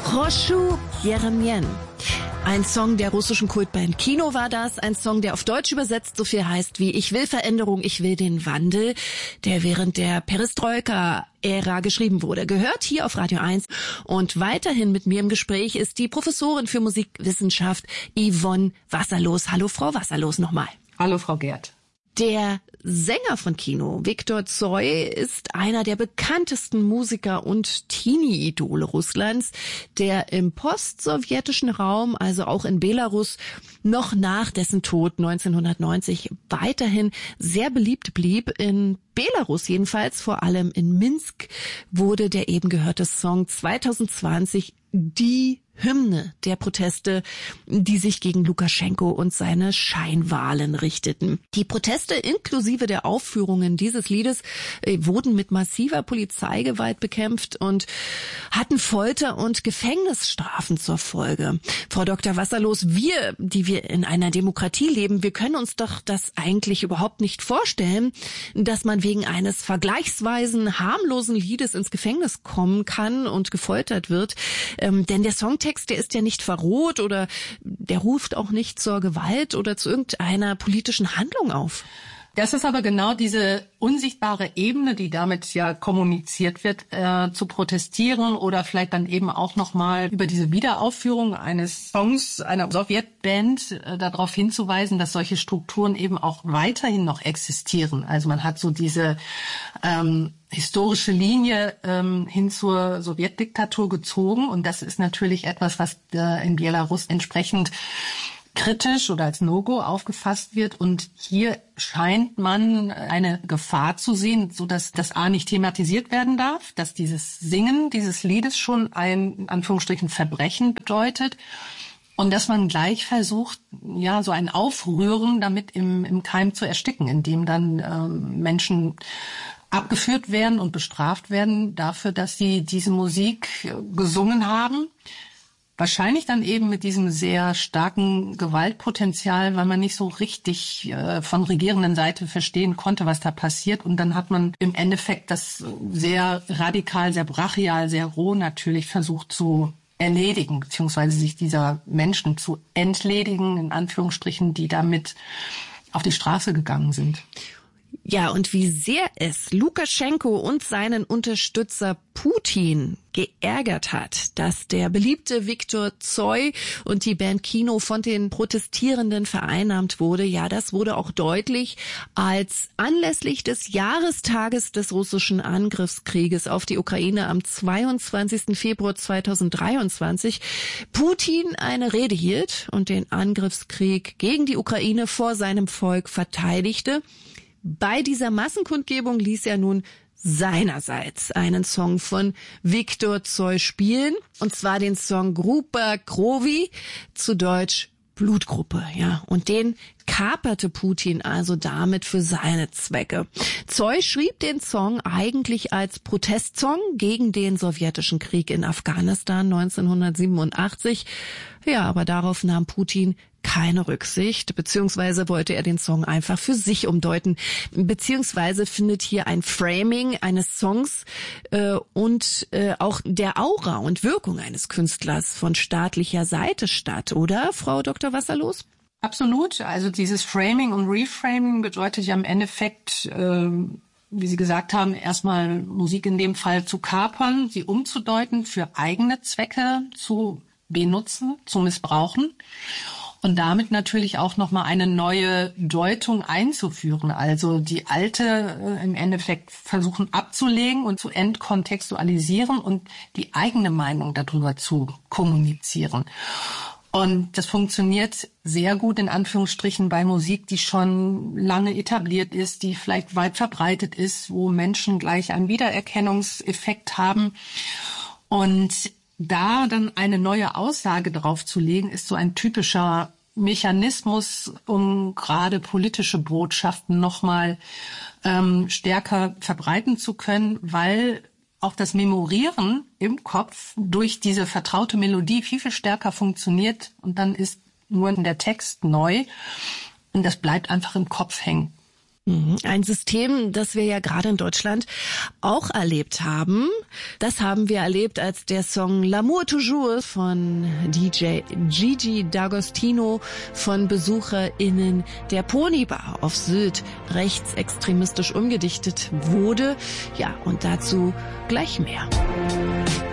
Proschu Jeremien. Ein Song der russischen Kultband Kino war das. Ein Song, der auf Deutsch übersetzt so viel heißt wie Ich will Veränderung, ich will den Wandel, der während der Perestroika-Ära geschrieben wurde. Gehört hier auf Radio 1. Und weiterhin mit mir im Gespräch ist die Professorin für Musikwissenschaft Yvonne Wasserlos. Hallo Frau Wasserlos nochmal. Hallo Frau Gerd. Der Sänger von Kino, Viktor Tsoi, ist einer der bekanntesten Musiker und Teenie-Idole Russlands, der im postsowjetischen Raum, also auch in Belarus, noch nach dessen Tod 1990 weiterhin sehr beliebt blieb. In Belarus jedenfalls, vor allem in Minsk, wurde der eben gehörte Song 2020 die Hymne der Proteste, die sich gegen Lukaschenko und seine Scheinwahlen richteten. Die Proteste inklusive der Aufführungen dieses Liedes wurden mit massiver Polizeigewalt bekämpft und hatten Folter- und Gefängnisstrafen zur Folge. Frau Dr. Wasserlos, wir, die wir in einer Demokratie leben, wir können uns doch das eigentlich überhaupt nicht vorstellen, dass man wegen eines vergleichsweise harmlosen Liedes ins Gefängnis kommen kann und gefoltert wird. Denn der Songtext, der ist ja nicht verroht oder der ruft auch nicht zur Gewalt oder zu irgendeiner politischen Handlung auf. Das ist aber genau diese unsichtbare Ebene, die damit ja kommuniziert wird, zu protestieren oder vielleicht dann eben auch nochmal über diese Wiederaufführung eines Songs einer Sowjetband darauf hinzuweisen, dass solche Strukturen eben auch weiterhin noch existieren. Also man hat so diese historische Linie hin zur Sowjetdiktatur gezogen und das ist natürlich etwas, was in Belarus entsprechend kritisch oder als No-Go aufgefasst wird. Und hier scheint man eine Gefahr zu sehen, so dass das A nicht thematisiert werden darf, dass dieses Singen dieses Liedes schon ein, in Anführungsstrichen, Verbrechen bedeutet. Und dass man gleich versucht, ja, so ein Aufrühren damit im Keim zu ersticken, indem dann Menschen abgeführt werden und bestraft werden dafür, dass sie diese Musik gesungen haben. Wahrscheinlich dann eben mit diesem sehr starken Gewaltpotenzial, weil man nicht so richtig von regierenden Seite verstehen konnte, was da passiert. Und dann hat man im Endeffekt das sehr radikal, sehr brachial, sehr roh natürlich versucht zu erledigen, beziehungsweise sich dieser Menschen zu entledigen, in Anführungsstrichen, die damit auf die Straße gegangen sind. Ja, und wie sehr es Lukaschenko und seinen Unterstützer Putin geärgert hat, dass der beliebte Viktor Tsoi und die Band Kino von den Protestierenden vereinnahmt wurde, ja, das wurde auch deutlich, als anlässlich des Jahrestages des russischen Angriffskrieges auf die Ukraine am 22. Februar 2023 Putin eine Rede hielt und den Angriffskrieg gegen die Ukraine vor seinem Volk verteidigte. Bei dieser Massenkundgebung ließ er nun seinerseits einen Song von Viktor Tsoi spielen, und zwar den Song Grupa Krovi, zu Deutsch Blutgruppe, ja, und den kaperte Putin also damit für seine Zwecke. Tsoi schrieb den Song eigentlich als Protestsong gegen den sowjetischen Krieg in Afghanistan 1987. Ja, aber darauf nahm Putin keine Rücksicht, beziehungsweise wollte er den Song einfach für sich umdeuten, beziehungsweise findet hier ein Framing eines Songs und auch der Aura und Wirkung eines Künstlers von staatlicher Seite statt, oder, Frau Dr. Wasserlos? Absolut. Also dieses Framing und Reframing bedeutet ja im Endeffekt, wie Sie gesagt haben, erstmal Musik in dem Fall zu kapern, sie umzudeuten, für eigene Zwecke zu benutzen, zu missbrauchen. Und damit natürlich auch nochmal eine neue Deutung einzuführen. Also die alte im Endeffekt versuchen abzulegen und zu entkontextualisieren und die eigene Meinung darüber zu kommunizieren. Und das funktioniert sehr gut in Anführungsstrichen bei Musik, die schon lange etabliert ist, die vielleicht weit verbreitet ist, wo Menschen gleich einen Wiedererkennungseffekt haben. Und da dann eine neue Aussage draufzulegen, ist so ein typischer Mechanismus, um gerade politische Botschaften nochmal stärker verbreiten zu können, weil auch das Memorieren im Kopf durch diese vertraute Melodie viel, viel stärker funktioniert und dann ist nur der Text neu und das bleibt einfach im Kopf hängen. Ein System, das wir ja gerade in Deutschland auch erlebt haben. Das haben wir erlebt, als der Song L'amour toujours von DJ Gigi D'Agostino von BesucherInnen der Ponybar auf Sylt rechtsextremistisch umgedichtet wurde. Ja, und dazu gleich mehr.